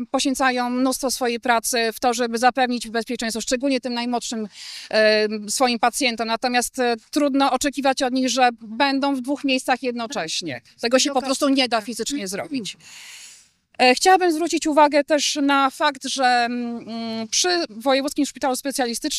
poświęcają mnóstwo swojej pracy w to, żeby zapewnić bezpieczeństwo, szczególnie tym najmłodszym swoim pacjentom. Natomiast trudno oczekiwać od nich, że będą w 2 miejscach jednocześnie. Tego się po prostu nie da fizycznie zrobić. Chciałabym zwrócić uwagę też na fakt, że przy Wojewódzkim Szpitalu Specjalistycznym